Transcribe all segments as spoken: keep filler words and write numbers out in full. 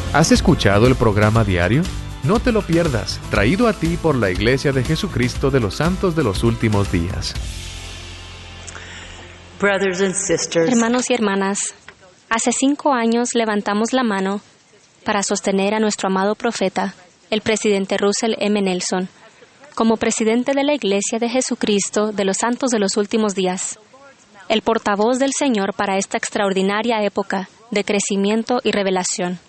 ¿Has escuchado el programa diario? No te lo pierdas, traído a ti por la Iglesia de Jesucristo de los Santos de los Últimos Días. Brothers and sisters, Hermanos y hermanas, hace cinco años levantamos la mano para sostener a nuestro amado profeta, el presidente Russell M. Nelson, como presidente de la Iglesia de Jesucristo de los Santos de los Últimos Días, el portavoz del Señor para esta extraordinaria época de crecimiento y revelación.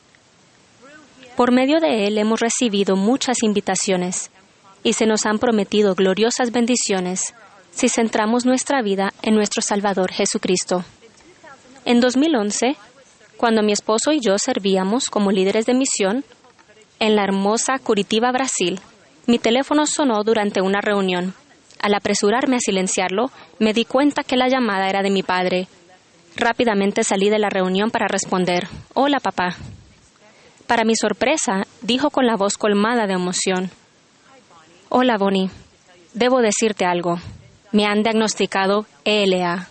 Por medio de él hemos recibido muchas invitaciones y se nos han prometido gloriosas bendiciones si centramos nuestra vida en nuestro Salvador Jesucristo. En dos mil once, cuando mi esposo y yo servíamos como líderes de misión en la hermosa Curitiba, Brasil, mi teléfono sonó durante una reunión. Al apresurarme a silenciarlo, me di cuenta que la llamada era de mi padre. Rápidamente salí de la reunión para responder: «Hola, papá». Para mi sorpresa, dijo con la voz colmada de emoción: «Hola, Bonnie. Debo decirte algo. Me han diagnosticado E L A».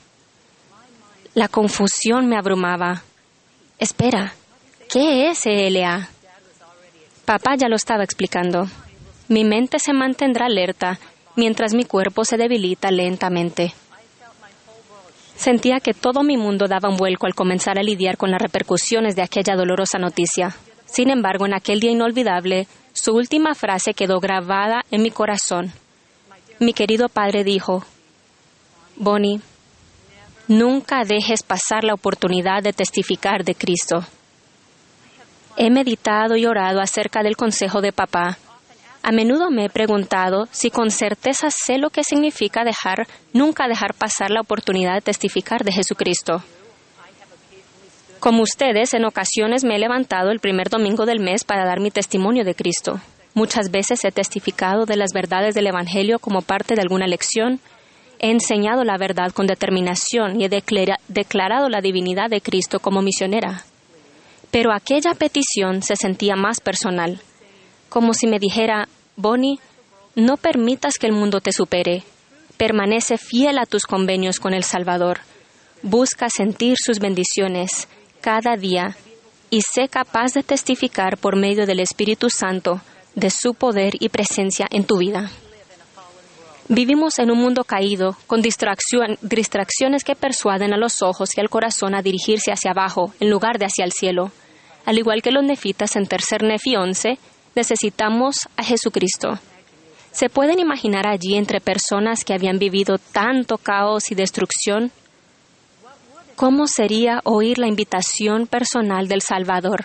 La confusión me abrumaba. «Espera, ¿qué es E L A?» Papá ya lo estaba explicando. Mi mente se mantendrá alerta mientras mi cuerpo se debilita lentamente. Sentía que todo mi mundo daba un vuelco al comenzar a lidiar con las repercusiones de aquella dolorosa noticia. Sin embargo, en aquel día inolvidable, su última frase quedó grabada en mi corazón. Mi querido padre dijo: «Bonnie, nunca dejes pasar la oportunidad de testificar de Cristo». He meditado y orado acerca del consejo de papá. A menudo me he preguntado si con certeza sé lo que significa dejar, nunca dejar pasar la oportunidad de testificar de Jesucristo. Como ustedes, en ocasiones me he levantado el primer domingo del mes para dar mi testimonio de Cristo. Muchas veces he testificado de las verdades del Evangelio como parte de alguna lección. He enseñado la verdad con determinación y he declara- declarado la divinidad de Cristo como misionera. Pero aquella petición se sentía más personal, como si me dijera: «Bonnie, no permitas que el mundo te supere. Permanece fiel a tus convenios con el Salvador. Busca sentir sus bendiciones cada día y sé capaz de testificar por medio del Espíritu Santo de su poder y presencia en tu vida». Vivimos en un mundo caído, con distracción, distracciones que persuaden a los ojos y al corazón a dirigirse hacia abajo en lugar de hacia el cielo. Al igual que los nefitas en Tercer Nefi once, necesitamos a Jesucristo. ¿Se pueden imaginar allí entre personas que habían vivido tanto caos y destrucción? ¿Cómo sería oír la invitación personal del Salvador?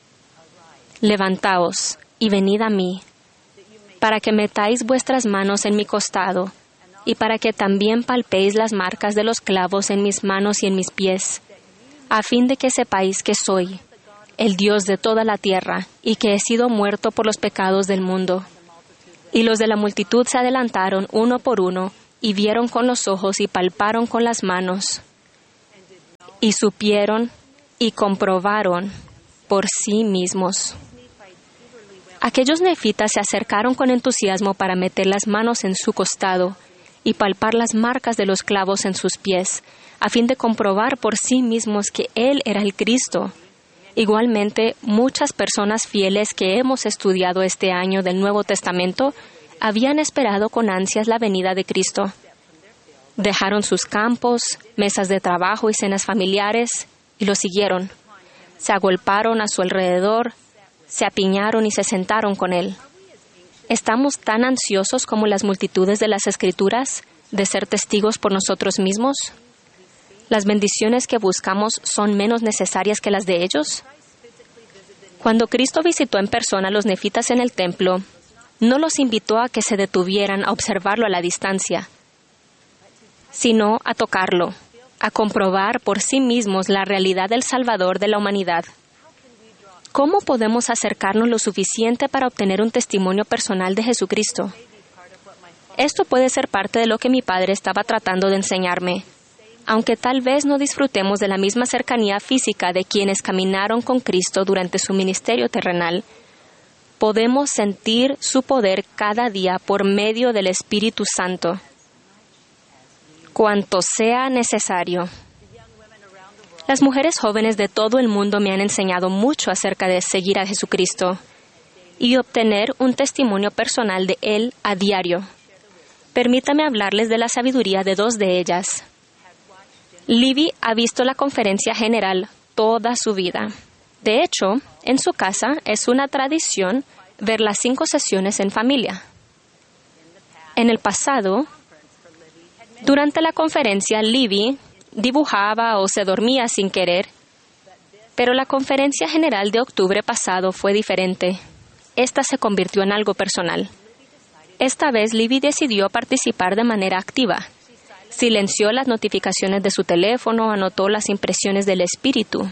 «Levantaos y venid a mí, para que metáis vuestras manos en mi costado, y para que también palpéis las marcas de los clavos en mis manos y en mis pies, a fin de que sepáis que soy el Dios de toda la tierra, y que he sido muerto por los pecados del mundo». Y los de la multitud se adelantaron uno por uno, y vieron con los ojos y palparon con las manos, y supieron y comprobaron por sí mismos. Aquellos nefitas se acercaron con entusiasmo para meter las manos en su costado y palpar las marcas de los clavos en sus pies, a fin de comprobar por sí mismos que Él era el Cristo. Igualmente, muchas personas fieles que hemos estudiado este año del Nuevo Testamento habían esperado con ansias la venida de Cristo. Dejaron sus campos, mesas de trabajo y cenas familiares y lo siguieron. Se agolparon a su alrededor, se apiñaron y se sentaron con Él. ¿Estamos tan ansiosos como las multitudes de las Escrituras de ser testigos por nosotros mismos? ¿Las bendiciones que buscamos son menos necesarias que las de ellos? Cuando Cristo visitó en persona a los nefitas en el templo, no los invitó a que se detuvieran a observarlo a la distancia, sino a tocarlo, a comprobar por sí mismos la realidad del Salvador de la humanidad. ¿Cómo podemos acercarnos lo suficiente para obtener un testimonio personal de Jesucristo? Esto puede ser parte de lo que mi padre estaba tratando de enseñarme. Aunque tal vez no disfrutemos de la misma cercanía física de quienes caminaron con Cristo durante su ministerio terrenal, podemos sentir su poder cada día por medio del Espíritu Santo. Cuanto sea necesario. Las mujeres jóvenes de todo el mundo me han enseñado mucho acerca de seguir a Jesucristo y obtener un testimonio personal de Él a diario. Permítame hablarles de la sabiduría de dos de ellas. Libby ha visto la conferencia general toda su vida. De hecho, en su casa es una tradición ver las cinco sesiones en familia. En el pasado, durante la conferencia, Libby dibujaba o se dormía sin querer, pero la conferencia general de octubre pasado fue diferente. Esta se convirtió en algo personal. Esta vez, Libby decidió participar de manera activa. Silenció las notificaciones de su teléfono, anotó las impresiones del espíritu.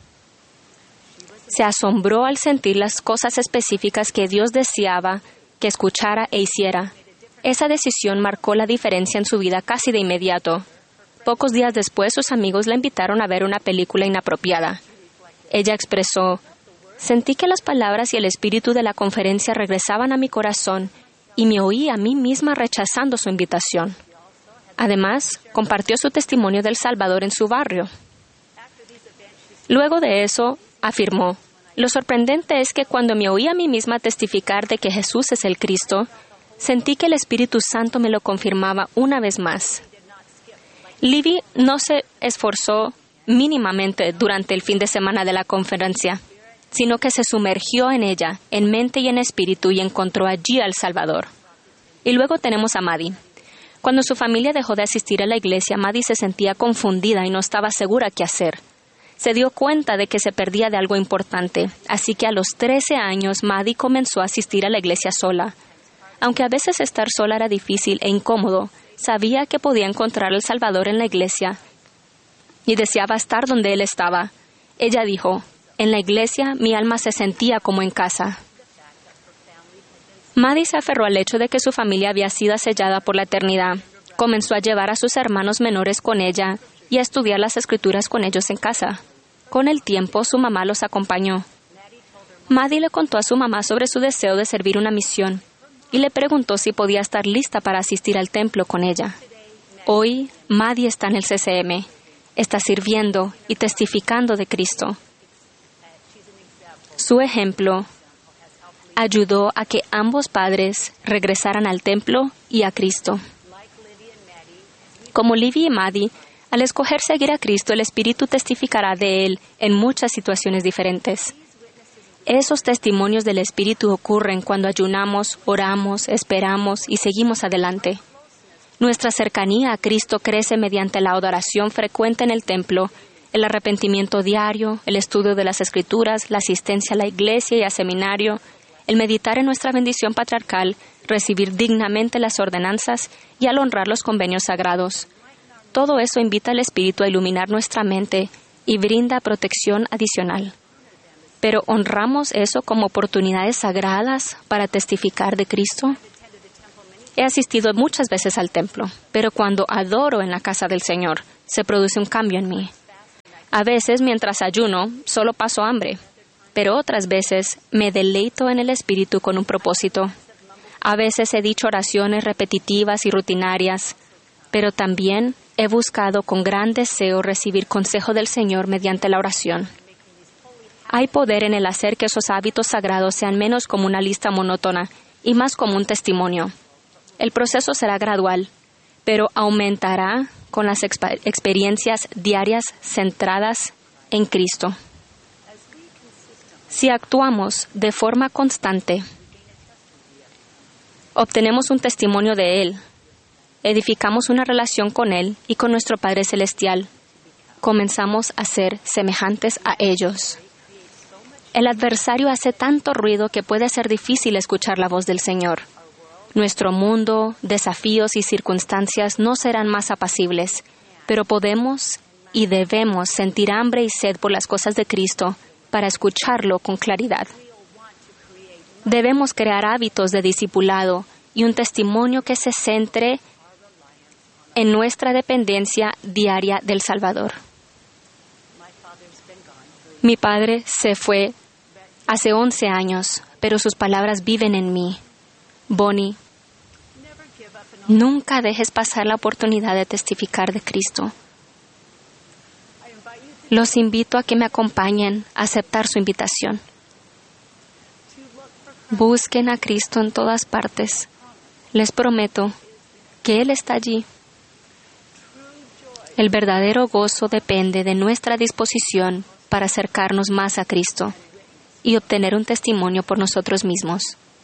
Se asombró al sentir las cosas específicas que Dios deseaba que escuchara e hiciera. Esa decisión marcó la diferencia en su vida casi de inmediato. Pocos días después, sus amigos la invitaron a ver una película inapropiada. Ella expresó: «Sentí que las palabras y el espíritu de la conferencia regresaban a mi corazón y me oí a mí misma rechazando su invitación». Además, compartió su testimonio del Salvador en su barrio. Luego de eso, afirmó: «Lo sorprendente es que cuando me oí a mí misma testificar de que Jesús es el Cristo, sentí que el Espíritu Santo me lo confirmaba una vez más». Libby no se esforzó mínimamente durante el fin de semana de la conferencia, sino que se sumergió en ella, en mente y en espíritu, y encontró allí al Salvador. Y luego tenemos a Maddie. Cuando su familia dejó de asistir a la iglesia, Maddie se sentía confundida y no estaba segura qué hacer. Se dio cuenta de que se perdía de algo importante, así que a los trece años Maddie comenzó a asistir a la iglesia sola. Aunque a veces estar sola era difícil e incómodo, sabía que podía encontrar al Salvador en la iglesia y deseaba estar donde Él estaba. Ella dijo: «En la iglesia mi alma se sentía como en casa». Maddie se aferró al hecho de que su familia había sido sellada por la eternidad. Comenzó a llevar a sus hermanos menores con ella y a estudiar las Escrituras con ellos en casa. Con el tiempo, su mamá los acompañó. Maddie le contó a su mamá sobre su deseo de servir una misión y le preguntó si podía estar lista para asistir al templo con ella. Hoy, Maddie está en el C C M, está sirviendo y testificando de Cristo. Su ejemplo ayudó a que ambos padres regresaran al templo y a Cristo. Como Libby y Maddie, al escoger seguir a Cristo, el Espíritu testificará de Él en muchas situaciones diferentes. Esos testimonios del Espíritu ocurren cuando ayunamos, oramos, esperamos y seguimos adelante. Nuestra cercanía a Cristo crece mediante la adoración frecuente en el templo, el arrepentimiento diario, el estudio de las Escrituras, la asistencia a la iglesia y al seminario, el meditar en nuestra bendición patriarcal, recibir dignamente las ordenanzas y al honrar los convenios sagrados. Todo eso invita al Espíritu a iluminar nuestra mente y brinda protección adicional. Pero ¿honramos eso como oportunidades sagradas para testificar de Cristo? He asistido muchas veces al templo, pero cuando adoro en la casa del Señor, se produce un cambio en mí. A veces, mientras ayuno, solo paso hambre, pero otras veces me deleito en el Espíritu con un propósito. A veces he dicho oraciones repetitivas y rutinarias, pero también he buscado con gran deseo recibir consejo del Señor mediante la oración. Hay poder en el hacer que esos hábitos sagrados sean menos como una lista monótona y más como un testimonio. El proceso será gradual, pero aumentará con las exp- experiencias diarias centradas en Cristo. Si actuamos de forma constante, obtenemos un testimonio de Él, edificamos una relación con Él y con nuestro Padre Celestial, comenzamos a ser semejantes a ellos. El adversario hace tanto ruido que puede ser difícil escuchar la voz del Señor. Nuestro mundo, desafíos y circunstancias no serán más apacibles, pero podemos y debemos sentir hambre y sed por las cosas de Cristo para escucharlo con claridad. Debemos crear hábitos de discipulado y un testimonio que se centre en nuestra dependencia diaria del Salvador. Mi padre se fue hace once años, pero sus palabras viven en mí. Bonnie, nunca dejes pasar la oportunidad de testificar de Cristo. Los invito a que me acompañen a aceptar su invitación. Busquen a Cristo en todas partes. Les prometo que Él está allí. El verdadero gozo depende de nuestra disposición para acercarnos más a Cristo y obtener un testimonio por nosotros mismos.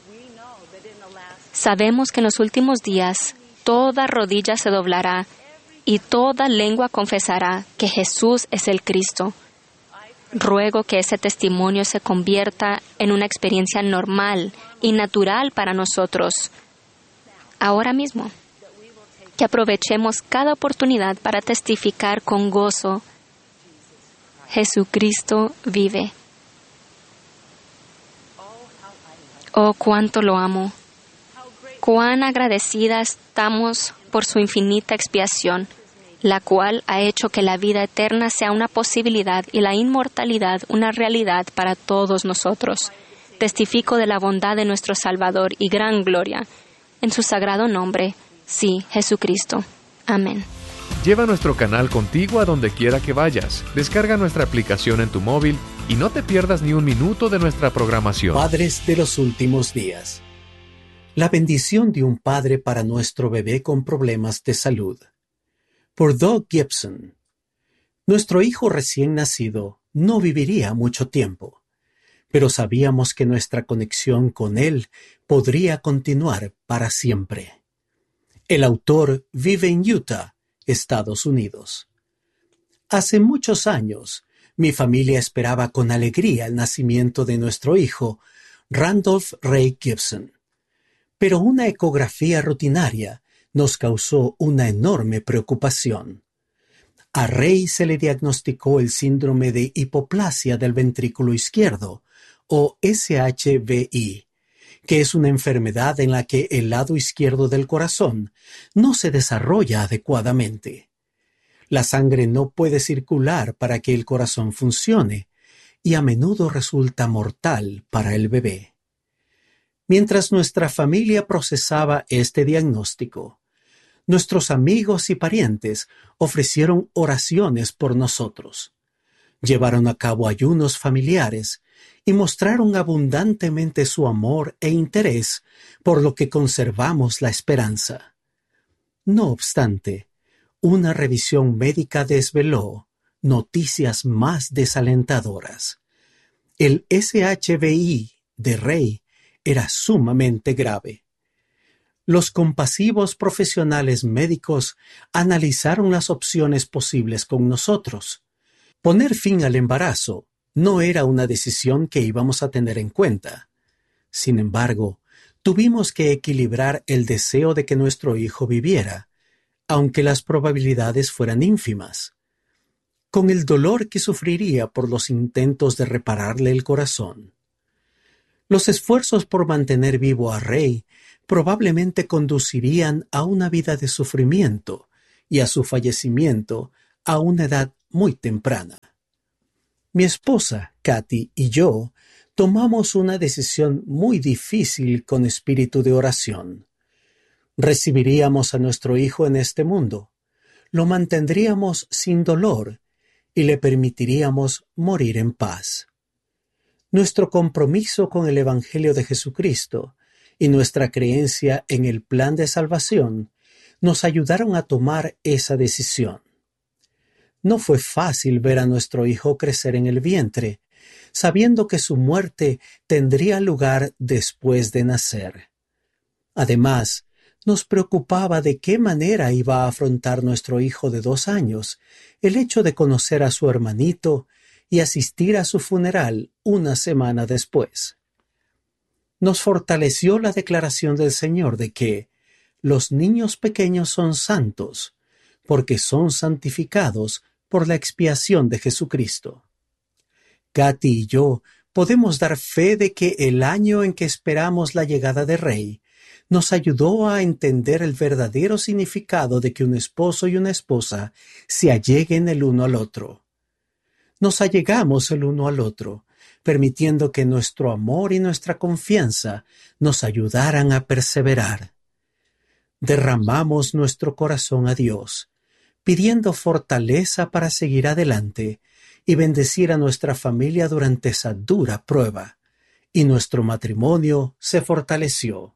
Sabemos que en los últimos días toda rodilla se doblará y toda lengua confesará que Jesús es el Cristo. Ruego que ese testimonio se convierta en una experiencia normal y natural para nosotros, ahora mismo. Que aprovechemos cada oportunidad para testificar con gozo: Jesucristo vive. Oh, cuánto lo amo. Cuán agradecida estamos por su infinita expiación, la cual ha hecho que la vida eterna sea una posibilidad y la inmortalidad una realidad para todos nosotros. Testifico de la bondad de nuestro Salvador y gran gloria. En su sagrado nombre, sí, Jesucristo. Amén. Lleva nuestro canal contigo a donde quiera que vayas. Descarga nuestra aplicación en tu móvil y no te pierdas ni un minuto de nuestra programación. Padres de los últimos días. La bendición de un padre para nuestro bebé con problemas de salud. Por Doug Gibson. Nuestro hijo recién nacido no viviría mucho tiempo, pero sabíamos que nuestra conexión con él podría continuar para siempre. El autor vive en Utah, Estados Unidos. Hace muchos años, mi familia esperaba con alegría el nacimiento de nuestro hijo, Randolph Ray Gibson. Pero una ecografía rutinaria nos causó una enorme preocupación. A Ray se le diagnosticó el síndrome de hipoplasia del ventrículo izquierdo, o S H V I, que es una enfermedad en la que el lado izquierdo del corazón no se desarrolla adecuadamente. La sangre no puede circular para que el corazón funcione y a menudo resulta mortal para el bebé. Mientras nuestra familia procesaba este diagnóstico, nuestros amigos y parientes ofrecieron oraciones por nosotros. Llevaron a cabo ayunos familiares y mostraron abundantemente su amor e interés, por lo que conservamos la esperanza. No obstante, una revisión médica desveló noticias más desalentadoras. El S H V I de Ray era sumamente grave. Los compasivos profesionales médicos analizaron las opciones posibles con nosotros. Poner fin al embarazo no era una decisión que íbamos a tener en cuenta. Sin embargo, tuvimos que equilibrar el deseo de que nuestro hijo viviera, aunque las probabilidades fueran ínfimas, con el dolor que sufriría por los intentos de repararle el corazón. Los esfuerzos por mantener vivo a Ray probablemente conducirían a una vida de sufrimiento y a su fallecimiento a una edad muy temprana. Mi esposa, Kathy, y yo tomamos una decisión muy difícil con espíritu de oración. Recibiríamos a nuestro hijo en este mundo, lo mantendríamos sin dolor y le permitiríamos morir en paz. Nuestro compromiso con el Evangelio de Jesucristo y nuestra creencia en el plan de salvación nos ayudaron a tomar esa decisión. No fue fácil ver a nuestro hijo crecer en el vientre, sabiendo que su muerte tendría lugar después de nacer. Además, nos preocupaba de qué manera iba a afrontar nuestro hijo de dos años el hecho de conocer a su hermanito y asistir a su funeral una semana después. Nos fortaleció la declaración del Señor de que los niños pequeños son santos, porque son santificados por la expiación de Jesucristo. Kathy y yo podemos dar fe de que el año en que esperamos la llegada de Ray nos ayudó a entender el verdadero significado de que un esposo y una esposa se alleguen el uno al otro. Nos allegamos el uno al otro, permitiendo que nuestro amor y nuestra confianza nos ayudaran a perseverar. Derramamos nuestro corazón a Dios, pidiendo fortaleza para seguir adelante y bendecir a nuestra familia durante esa dura prueba, y nuestro matrimonio se fortaleció.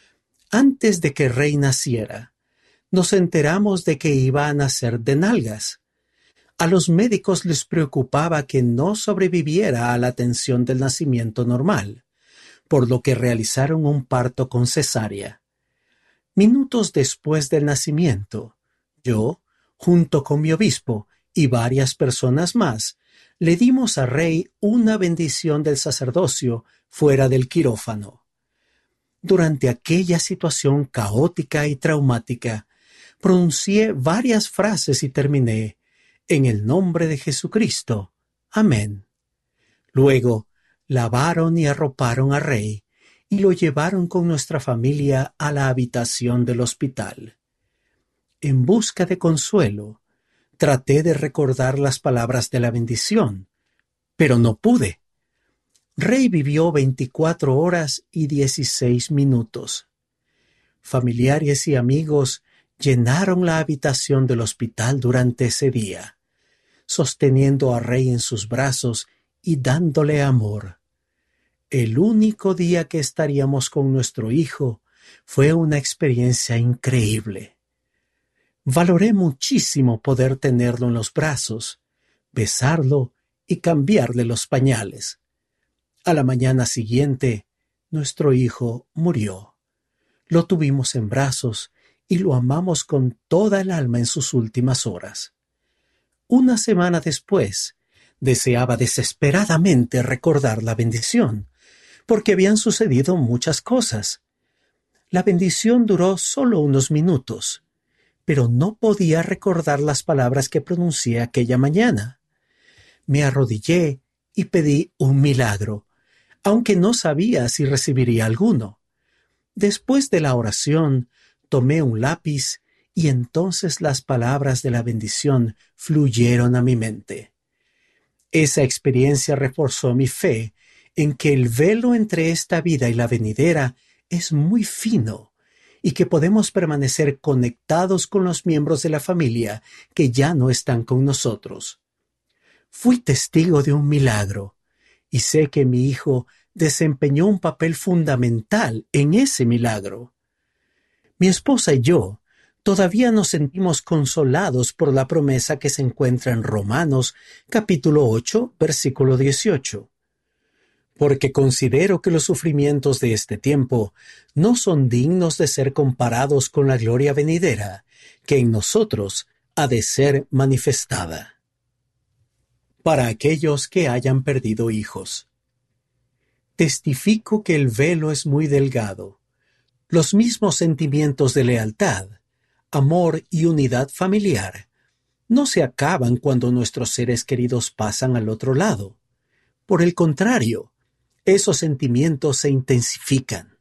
Antes de que Rey naciera, nos enteramos de que iba a nacer de nalgas. A los médicos les preocupaba que no sobreviviera a la atención del nacimiento normal, por lo que realizaron un parto con cesárea. Minutos después del nacimiento, yo, junto con mi obispo y varias personas más, le dimos a Rey una bendición del sacerdocio fuera del quirófano. Durante aquella situación caótica y traumática, pronuncié varias frases y terminé: en el nombre de Jesucristo. Amén. Luego, lavaron y arroparon a Rey y lo llevaron con nuestra familia a la habitación del hospital. En busca de consuelo, traté de recordar las palabras de la bendición, pero no pude. Rey vivió veinticuatro horas y dieciséis minutos. Familiares y amigos llenaron la habitación del hospital durante ese día, sosteniendo a Rey en sus brazos y dándole amor. El único día que estaríamos con nuestro hijo fue una experiencia increíble. Valoré muchísimo poder tenerlo en los brazos, besarlo y cambiarle los pañales. A la mañana siguiente, nuestro hijo murió. Lo tuvimos en brazos y lo amamos con toda el alma en sus últimas horas. Una semana después, deseaba desesperadamente recordar la bendición, porque habían sucedido muchas cosas. La bendición duró solo unos minutos, pero no podía recordar las palabras que pronuncié aquella mañana. Me arrodillé y pedí un milagro, aunque no sabía si recibiría alguno. Después de la oración, tomé un lápiz y entonces las palabras de la bendición fluyeron a mi mente. Esa experiencia reforzó mi fe en que el velo entre esta vida y la venidera es muy fino y que podemos permanecer conectados con los miembros de la familia que ya no están con nosotros. Fui testigo de un milagro y sé que mi hijo desempeñó un papel fundamental en ese milagro. Mi esposa y yo todavía nos sentimos consolados por la promesa que se encuentra en Romanos capítulo ocho, versículo dieciocho. Porque considero que los sufrimientos de este tiempo no son dignos de ser comparados con la gloria venidera, que en nosotros ha de ser manifestada. Para aquellos que hayan perdido hijos. Testifico que el velo es muy delgado. Los mismos sentimientos de lealtad, amor y unidad familiar no se acaban cuando nuestros seres queridos pasan al otro lado. Por el contrario, esos sentimientos se intensifican.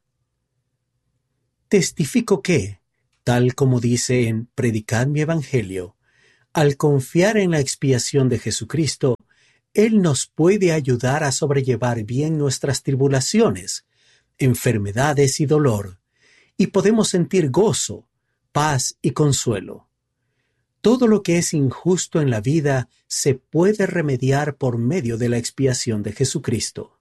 Testifico que, tal como dice en Predicad mi Evangelio, al confiar en la expiación de Jesucristo, Él nos puede ayudar a sobrellevar bien nuestras tribulaciones, enfermedades y dolor, y podemos sentir gozo, paz y consuelo. Todo lo que es injusto en la vida se puede remediar por medio de la expiación de Jesucristo.